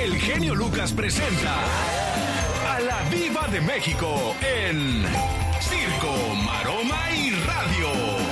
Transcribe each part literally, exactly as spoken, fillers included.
el genio Lucas presenta a la Diva de México en Circo, Maroma y Radio.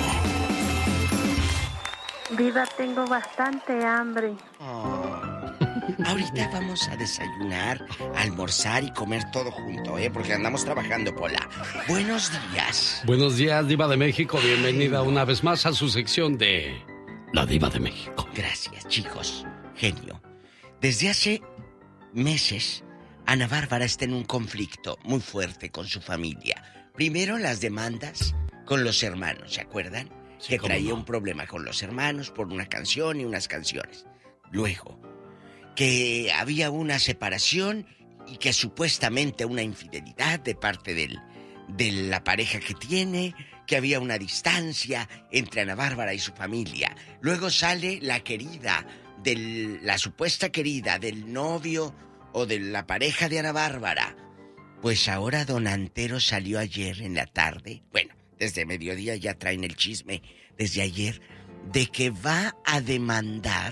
Diva, tengo bastante hambre. Oh. Ahorita vamos a desayunar, almorzar y comer todo junto, ¿eh? Porque andamos trabajando, Pola. Buenos días. Buenos días, Diva de México. Bienvenida una vez más a su sección de La Diva de México. Gracias, chicos. Genio. Desde hace meses, Ana Bárbara está en un conflicto muy fuerte con su familia. Primero, las demandas con los hermanos, ¿se acuerdan? Sí, que traía no. un problema con los hermanos por una canción y unas canciones. Luego, que había una separación y que supuestamente una infidelidad de parte del, de la pareja que tiene, que había una distancia entre Ana Bárbara y su familia. Luego sale la querida, de la supuesta querida del novio o de la pareja de Ana Bárbara. Pues ahora don Antero salió ayer en la tarde, bueno, desde mediodía ya traen el chisme, desde ayer, de que va a demandar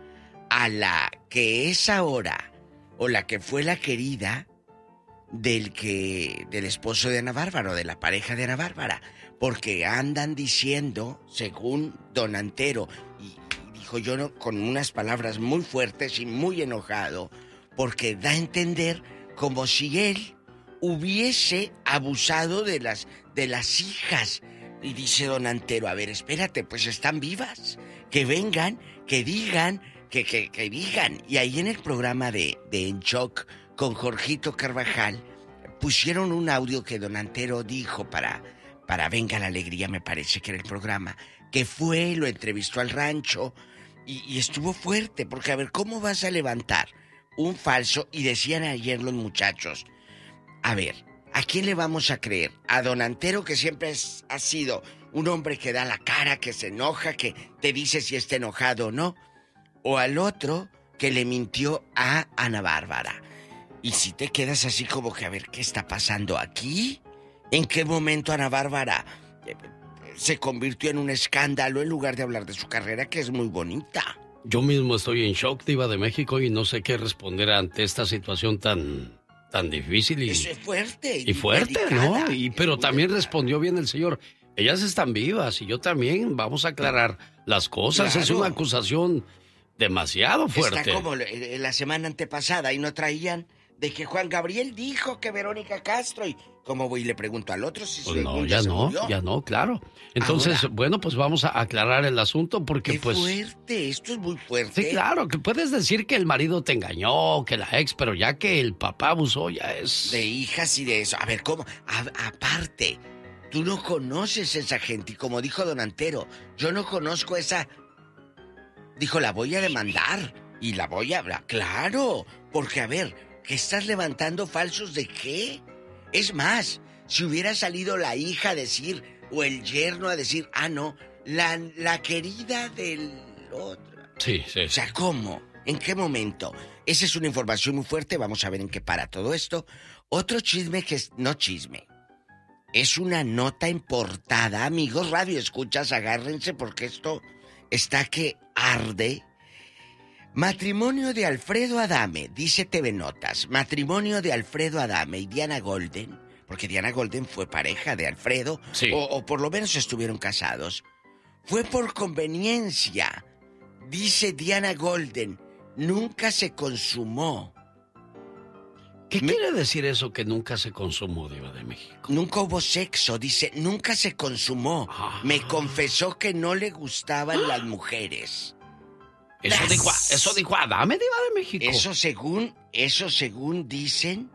a la que es ahora, o la que fue la querida del que del esposo de Ana Bárbara, o de la pareja de Ana Bárbara, porque andan diciendo, según don Antero, y, y dijo yo no, con unas palabras muy fuertes y muy enojado, porque da a entender como si él hubiese abusado de las, de las hijas. Y dice don Antero, a ver, espérate, pues están vivas, que vengan, que digan, que, que, que digan. Y ahí en el programa de, de En Shock con Jorgito Carvajal pusieron un audio que don Antero dijo para, para Venga la Alegría, me parece que era el programa, que fue, lo entrevistó al rancho y, y estuvo fuerte, porque a ver, ¿cómo vas a levantar un falso? Y decían ayer los muchachos, a ver, ¿a quién le vamos a creer? ¿A don Antero, que siempre es, ha sido un hombre que da la cara, que se enoja, que te dice si está enojado o no? ¿O al otro que le mintió a Ana Bárbara? Y si te quedas así como que a ver, ¿qué está pasando aquí? ¿En qué momento Ana Bárbara eh, se convirtió en un escándalo en lugar de hablar de su carrera, que es muy bonita? Yo mismo estoy en shock, Diva de México, y no sé qué responder ante esta situación tan... tan difícil y... Eso es fuerte. Y, y fuerte, delicada, ¿no? Y, pero también delicada. Respondió bien el señor. Ellas están vivas y yo también. Vamos a aclarar las cosas. Claro. Es una acusación demasiado fuerte. Está como la semana antepasada y no traían de que Juan Gabriel dijo que Verónica Castro, y ¿cómo voy y le pregunto al otro si pues no, ya no, murió? Ya no, claro. Entonces, ahora, bueno, pues vamos a aclarar el asunto porque qué pues... fuerte, esto es muy fuerte. Sí, claro, que puedes decir que el marido te engañó, que la ex, pero ya que el papá abusó ya es... De hijas y de eso. A ver, ¿cómo? A, aparte, tú no conoces a esa gente y como dijo don Antero, yo no conozco esa... Dijo, la voy a demandar y la voy a hablar. Claro, porque a ver, ¿qué estás levantando falsos de qué? Es más, si hubiera salido la hija a decir, o el yerno a decir, ah, no, la, la querida del otro. Sí, sí. O sea, ¿cómo? ¿En qué momento? Esa es una información muy fuerte, vamos a ver en qué para todo esto. Otro chisme que es, no chisme, es una nota en portada. Amigos, radio escuchas, agárrense porque esto está que arde. Matrimonio de Alfredo Adame, dice T V Notas. Matrimonio de Alfredo Adame y Diana Golden, porque Diana Golden fue pareja de Alfredo, sí. o, o por lo menos estuvieron casados. Fue por conveniencia, dice Diana Golden, nunca se consumó. ¿Qué Me... quiere decir eso que nunca se consumó, Diva de México? Nunca hubo sexo, dice, nunca se consumó. Ah. Me confesó que no le gustaban ah. las mujeres. Eso Las... dijo, eso dijo Adame, Diva de México. Eso según, eso según dicen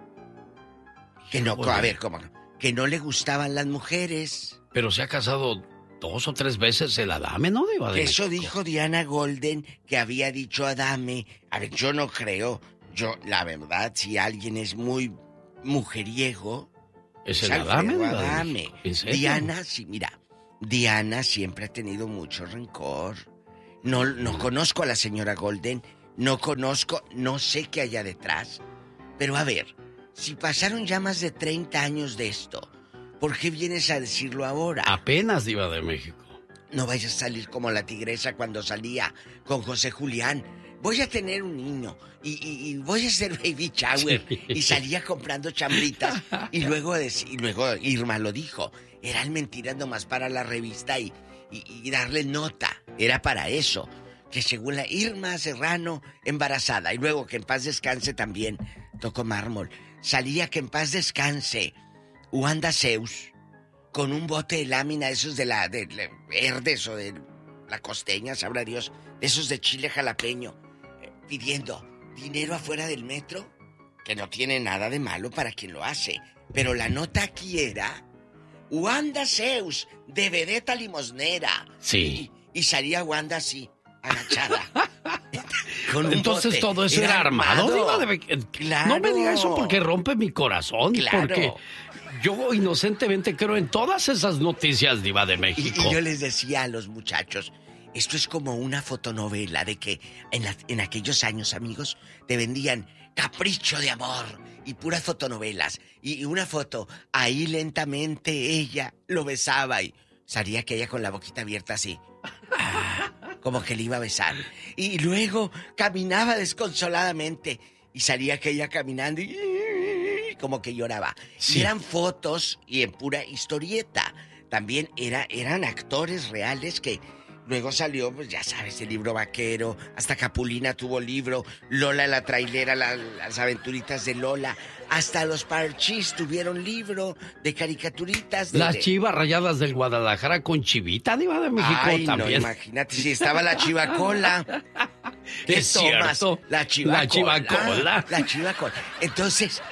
que no, a ver, ¿cómo? Que no le gustaban las mujeres. Pero se ha casado dos o tres veces el Adame, ¿no, Diva de Eso México? Dijo Diana Golden que había dicho Adame. A ver, yo no creo. Yo, la verdad, si alguien es muy mujeriego, es el Adame, Adame. ¿En serio? Diana, sí, mira, Diana siempre ha tenido mucho rencor. No, no conozco a la señora Golden, no conozco, no sé qué haya detrás. Pero a ver, si pasaron ya más de treinta años de esto, ¿por qué vienes a decirlo ahora? Apenas, Diva de México. No vayas a salir como la tigresa cuando salía con José Julián. Voy a tener un niño y, y, y voy a hacer baby shower. Sí. Y salía comprando chambritas. Y luego, y luego Irma lo dijo. Eran mentiras nomás para la revista y, y, y darle nota. Era para eso. Que según la Irma Serrano, embarazada. Y luego que en paz descanse también. Tocó mármol. Salía que en paz descanse Wanda Zeus con un bote de lámina, esos de la de, de verdes o de la costeña, sabrá Dios, de esos de chile jalapeño, eh, pidiendo dinero afuera del metro, que no tiene nada de malo para quien lo hace. Pero la nota aquí era Wanda Zeus, de vedeta limosnera. Sí. Y, y salía Wanda así, agachada. Con Entonces bote. Todo eso era, era armado. armado. De... Claro. No me diga eso porque rompe mi corazón. Claro. Porque yo inocentemente creo en todas esas noticias, Diva de México. Y, y yo les decía a los muchachos, esto es como una fotonovela de que en, la, en aquellos años, amigos, te vendían Capricho de Amor y puras fotonovelas. Y, y una foto, ahí lentamente ella lo besaba y salía aquella con la boquita abierta así. Como que le iba a besar. Y luego caminaba desconsoladamente y salía aquella caminando y como que lloraba. Sí. Y eran fotos y en pura historieta. También era, eran actores reales que luego salió, pues ya sabes, el libro vaquero. Hasta Capulina tuvo libro. Lola la trailera, la, las aventuritas de Lola. Hasta los Parchís tuvieron libro de caricaturitas. De, las de... Chivas Rayadas del Guadalajara con Chivita, Diva de México. Ay, también. No, imagínate si estaba la Chivacola. ¿Qué es tomas? Cierto. La Chivacola. La Chivacola. La Chivacola. Entonces,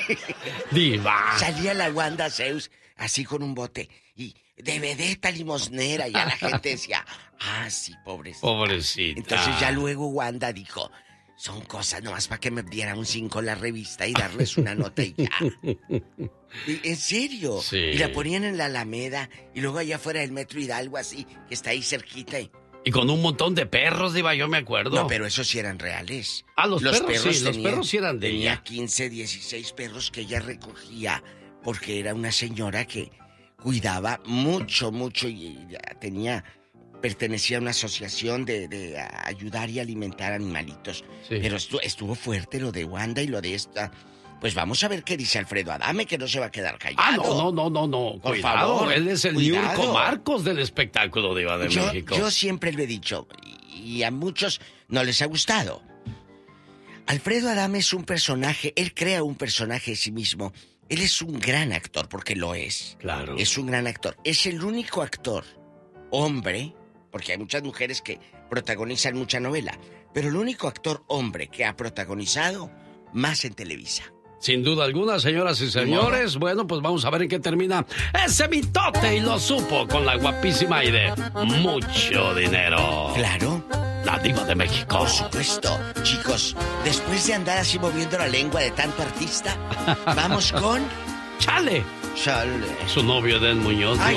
Diva. salía la Wanda Zeus así con un bote y de vedeta limosnera y a la gente decía, ah, sí, pobrecita. Pobrecita. Entonces ya luego Wanda dijo, son cosas nomás para que me diera un cinco la revista y darles una nota y ya. Y, en serio. Sí. Y la ponían en la Alameda y luego allá afuera del Metro Hidalgo así, que está ahí cerquita. Y, y con un montón de perros, Diva, yo me acuerdo. No, pero esos sí eran reales. Ah, los, los perros, perros sí, tenían, los perros sí eran de tenía ella. quince, dieciséis perros que ella recogía porque era una señora que cuidaba mucho, mucho y tenía... pertenecía a una asociación de, de ayudar y alimentar animalitos. Sí. Pero estuvo, estuvo fuerte lo de Wanda y lo de esta. Pues vamos a ver qué dice Alfredo Adame, que no se va a quedar callado. Ah, no, no, no, no, no. Por cuidado, favor, él es el Niurko Marcos del espectáculo, Diva de yo, México. Yo siempre lo he dicho, y a muchos no les ha gustado. Alfredo Adame es un personaje, él crea un personaje de sí mismo. Él es un gran actor, porque lo es. Claro. Es un gran actor. Es el único actor, hombre... porque hay muchas mujeres que protagonizan mucha novela, pero el único actor hombre que ha protagonizado más en Televisa. Sin duda alguna, señoras y señores. No. Bueno, pues vamos a ver en qué termina ese mitote y lo supo con la guapísima y de mucho dinero. Claro. La Diva de México. Por supuesto. Chicos, después de andar así moviendo la lengua de tanto artista, vamos con... ¡Chale! Chale. Su novio, Eden Muñoz. Ay,